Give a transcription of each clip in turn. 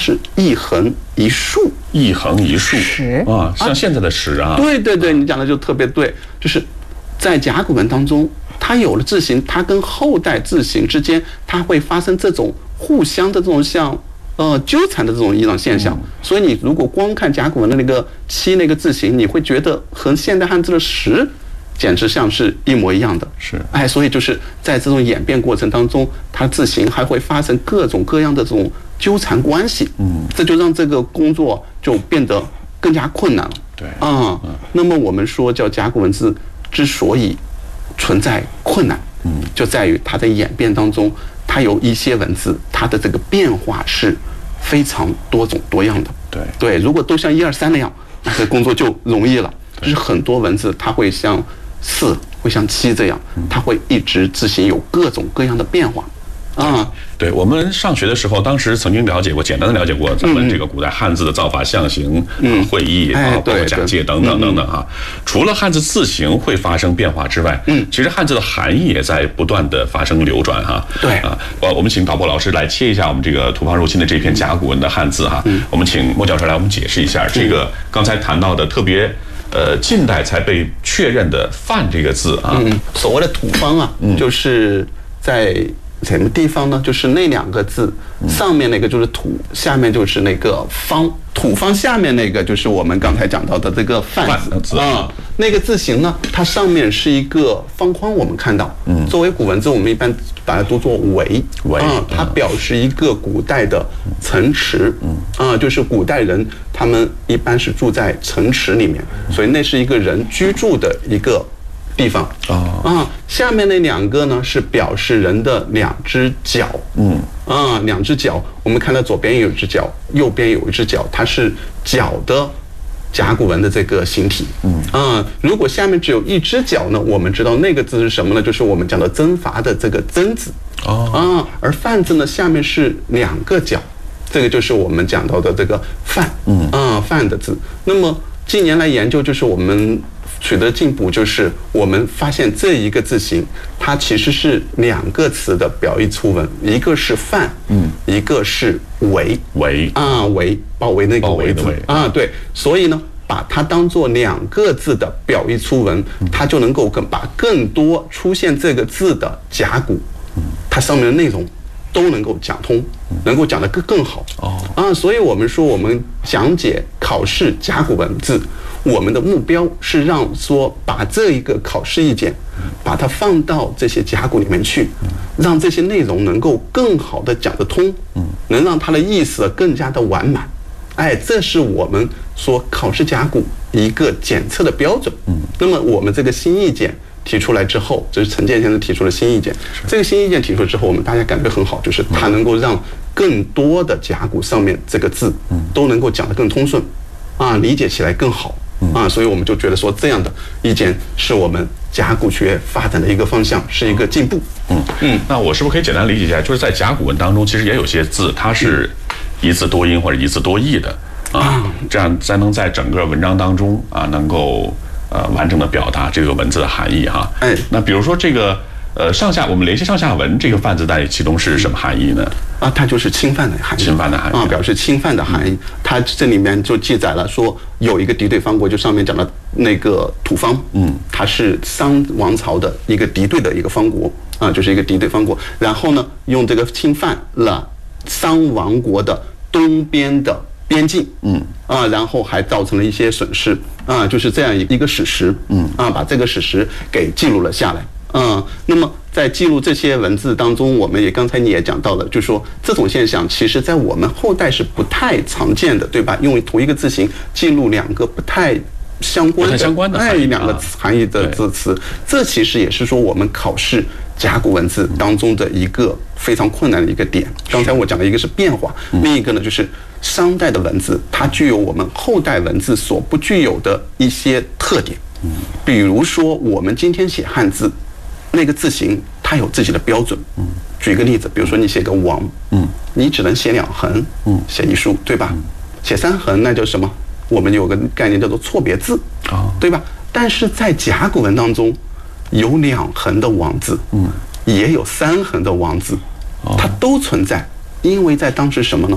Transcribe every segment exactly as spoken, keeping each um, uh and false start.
是一横一竖， 一横一竖石啊，像现在的石啊。 对对对，你讲的就特别对，就是在甲骨文当中，它有了字形，它跟后代字形之间，它会发生这种互相的这种像呃纠缠的这种一种现象。所以你如果光看甲骨文的那个七那个字形，你会觉得和现代汉字的石简直像是一模一样的。 是， 哎，所以就是在这种演变过程当中，它字形还会发生各种各样的这种纠缠关系。嗯，这就让这个工作就变得更加困难了。 对啊、嗯，那么我们说叫甲骨文字之所以存在困难，嗯，就在于它在演变当中，它有一些文字，它的这个变化是非常多种多样的。 对对，如果都像一二三那样，那这工作就容易了。就是很多文字它会像四，会像七这样，它会一直字形有各种各样的变化。啊， 对，我们上学的时候，当时曾经了解过，简单的了解过咱们这个古代汉字的造法、象形、嗯、会意啊，包括假借等等等等哈。除了汉字字形会发生变化之外，嗯，其实汉字的含义也在不断的发生流转哈。 对啊，我我们请导播老师来切一下我们这个土方入侵的这篇甲骨文的汉字哈。嗯，我们请莫教授来我们解释一下这个刚才谈到的特别。呃，近代才被确认的“范”这个字啊， 嗯，所谓的土方啊，嗯、就是在什么地方呢？就是那两个字，上面那个就是土，下面就是那个方。土方下面那个就是我们刚才讲到的这个“范”字啊、嗯，那个字形呢，它上面是一个方框，我们看到，嗯，作为古文字，我们一般把它读作“围”， 围， 啊、嗯，它表示一个古代的城池，嗯，啊、嗯，就是古代人他们一般是住在城池里面，所以那是一个人居住的一个地方啊、嗯，下面那两个呢是表示人的两只脚，嗯，啊、嗯，两只脚，我们看到左边有一只脚，右边有一只脚，它是脚的甲骨文的这个形体，嗯，啊、嗯，如果下面只有一只脚呢，我们知道那个字是什么呢？就是我们讲的征伐的这个征字，哦，啊、嗯，而范字呢下面是两个脚，这个就是我们讲到的这个范，嗯，啊、嗯，范的字。那么近年来研究，就是我们取得进步，就是我们发现这一个字形，它其实是两个词的表意粗文，一个是范，嗯，一个是围， 围啊，围包围那个围字啊，对，所以呢，把它当做两个字的表意粗文，它就能够更把更多出现这个字的甲骨，它上面的内容都能够讲通，能够讲得更更好哦啊，所以我们说我们讲解考试甲骨文字。我们的目标是让说把这一个考试意见，把它放到这些甲骨里面去，让这些内容能够更好的讲得通，能让它的意思更加的完满。哎，这是我们说考试甲骨一个检测的标准。那么我们这个新意见提出来之后，这是陈建先生提出的新意见。这个新意见提出之后，我们大家感觉很好，就是它能够让更多的甲骨上面这个字都能够讲得更通顺，啊，理解起来更好。啊，所以我们就觉得说，这样的意见是我们甲骨学发展的一个方向，是一个进步。 嗯嗯，那我是不是可以简单理解一下，就是在甲骨文当中，其实也有些字它是一字多音或者一字多义的啊，这样才能在整个文章当中啊，能够呃完整的表达这个文字的含义哈。哎，那比如说这个。呃，上下我们联系上下文，这个范字在其中是什么含义呢？ 啊，它就是侵犯的含义。 侵犯的含义啊，表示侵犯的含义。它这里面就记载了说，有一个敌对方国，就上面讲的那个土方，嗯，它是商王朝的一个敌对的一个方国啊，就是一个敌对方国。然后呢，用这个侵犯了商王国的东边的边境，嗯啊，然后还造成了一些损失啊，就是这样一个史实，嗯啊，把这个史实给记录了下来。嗯，那么在记录这些文字当中，我们也刚才你也讲到了，就是说这种现象，其实在我们后代是不太常见的，对吧？用同一个字形记录两个不太相关的、 相关的哎两个含义的字词，这其实也是说我们考试甲骨文字当中的一个非常困难的一个点。刚才我讲的一个是变化，另一个呢就是商代的文字，它具有我们后代文字所不具有的一些特点。比如说我们今天写汉字。那个字形它有自己的标准。嗯，举个例子，比如说你写个王，嗯，你只能写两横，嗯，写一竖，对吧？写三横那叫什么？我们有个概念叫做错别字，啊，对吧？但是在甲骨文当中，有两横的王字，嗯，也有三横的王字，它都存在，因为在当时什么呢？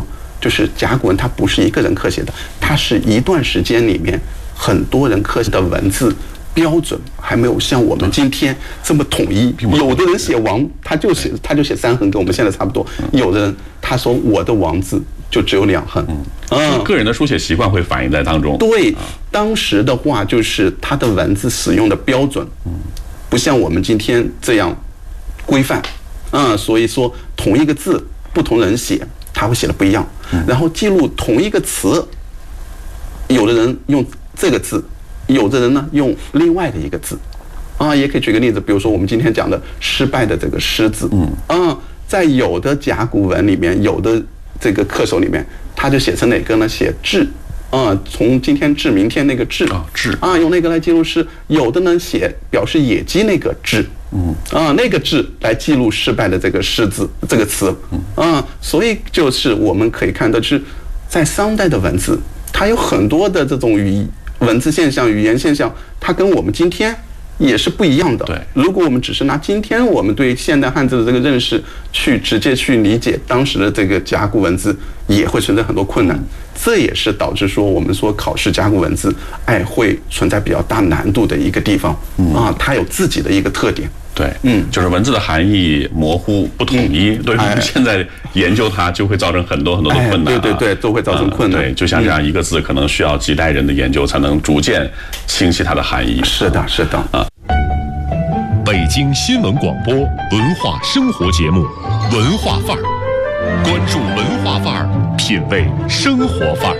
就是甲骨文它不是一个人刻写的，它是一段时间里面很多人刻写的文字。标准还没有像我们今天这么统一，有的人写王，他就写他就写三横，跟我们现在差不多；有的人他说我的王字就只有两横， 嗯，个人的书写习惯会反映在当中。 对，当时的话就是他的文字使用的标准，不像我们今天这样规范，嗯，所以说同一个字不同人写，他会写的不一样。然后记录同一个词，有的人用这个字。有的人呢用另外的一个字，啊，也可以举个例子，比如说我们今天讲的失败的这个失字，嗯，啊，在有的甲骨文里面，有的这个刻手里面，他就写成哪个呢？写至，啊，从今天至明天那个至， 啊，至， 啊，用那个来记录失。有的呢写表示野鸡那个至，嗯，啊，那个至来记录失败的这个失字这个词，啊，所以就是我们可以看到，就是在商代的文字，它有很多的这种语。文字现象、语言现象，它跟我们今天也是不一样的。 对， 如果我们只是拿今天我们对现代汉字的这个认识去直接去理解当时的这个甲骨文字，也会存在很多困难。这也是导致说我们说考试甲骨文字，哎，会存在比较大难度的一个地方啊，它有自己的一个特点。 对，嗯，就是文字的含义模糊不统一，对于我们现在研究它就会造成很多很多的困难、啊哎。对对对，都会造成困难。 对，就像这样一个字，可能需要几代人的研究才能逐渐清晰它的含义。 是的，是的啊。 北京新闻广播文化生活节目《文化范儿》，关注文化范儿，品味生活范儿。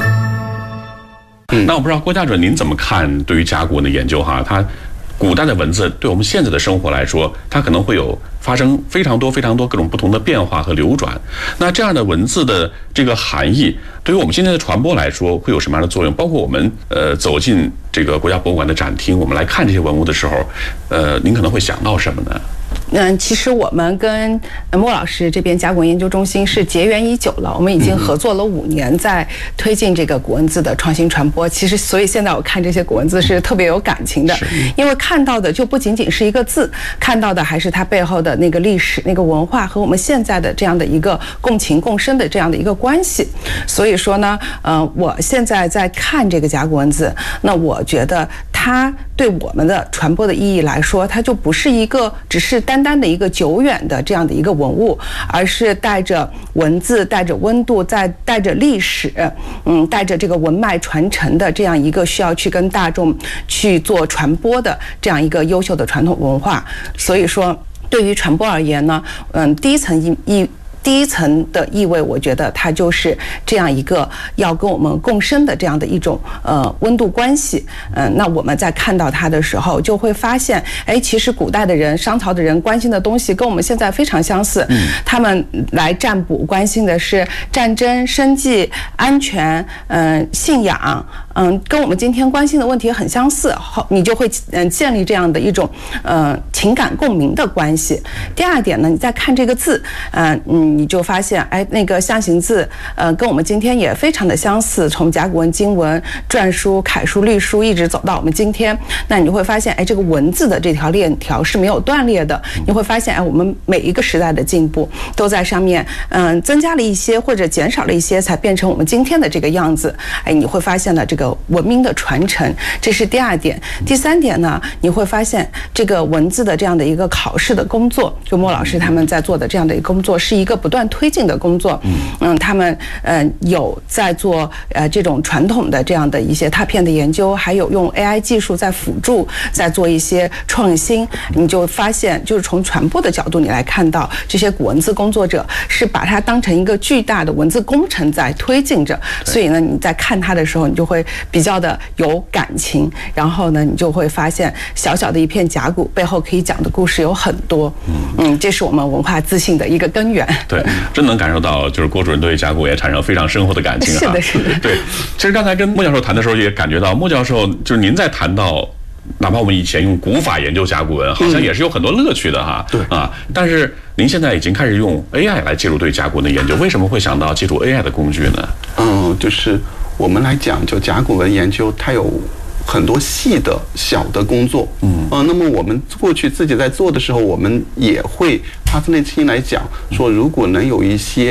嗯，那我不知道郭家准您怎么看对于甲骨文的研究哈？它。古代的文字对我们现在的生活来说，它可能会有发生非常多非常多各种不同的变化和流转。那这样的文字的这个含义，对于我们今天的传播来说，会有什么样的作用？包括我们呃走进这个国家博物馆的展厅，我们来看这些文物的时候，呃，您可能会想到什么呢？ 嗯，其实我们跟莫老师这边甲骨文研究中心是结缘已久了，我们已经合作了五年，在推进这个古文字的创新传播。其实，所以现在我看这些古文字是特别有感情的，因为看到的就不仅仅是一个字，看到的还是它背后的那个历史、那个文化和我们现在的这样的一个共情共生的这样的一个关系。所以说呢，呃，我现在在看这个甲骨文字，那我觉得它对我们的传播的意义来说，它就不是一个只是单单的一个久远的这样的一个文物，而是带着文字、带着温度、在带着历史，嗯，带着这个文脉传承的这样一个需要去跟大众去做传播的这样一个优秀的传统文化。所以说，对于传播而言呢，嗯，第一层意意。第一层的意味，我觉得它就是这样一个要跟我们共生的这样的一种呃温度关系。嗯、呃，那我们在看到它的时候，就会发现，哎，其实古代的人、商朝的人关心的东西跟我们现在非常相似。嗯，他们来占卜关心的是战争、生计、安全、嗯、呃、信仰，嗯，跟我们今天关心的问题很相似。好，你就会嗯建立这样的一种呃情感共鸣的关系。第二点呢，你再看这个字，嗯、呃、嗯。你就发现，哎，那个象形字，呃，跟我们今天也非常的相似。从甲骨文、金文、篆书、楷书、隶书，一直走到我们今天，那你会发现，哎，这个文字的这条链条是没有断裂的。你会发现，哎，我们每一个时代的进步都在上面，嗯、呃，增加了一些或者减少了一些，才变成我们今天的这个样子。哎，你会发现呢，这个文明的传承，这是第二点。第三点呢，你会发现这个文字的这样的一个考试的工作，就莫老师他们在做的这样的一个工作，是一个不断推进的工作。嗯，他们呃有在做呃这种传统的这样的一些拓片的研究，还有用 A I 技术在辅助，在做一些创新。你就发现，就是从传播的角度，你来看到这些古文字工作者是把它当成一个巨大的文字工程在推进着。所以呢，你在看它的时候，你就会比较的有感情。然后呢，你就会发现，小小的一片甲骨背后可以讲的故事有很多。嗯，这是我们文化自信的一个根源。 对，真能感受到，就是郭主任对甲骨也产生非常深厚的感情哈。 是的，是的。 对，其实刚才跟莫教授谈的时候，也感觉到莫教授就是您在谈到，哪怕我们以前用古法研究甲骨文，好像也是有很多乐趣的哈。 对啊，但是您现在已经开始用 A I 来介入对甲骨文的研究，为什么会想到借助 A I 的工具呢？ 嗯，就是我们来讲，就甲骨文研究，它有很多细的小的工作。嗯啊，那么我们过去自己在做的时候，我们也会发自内心来讲说，如果能有一些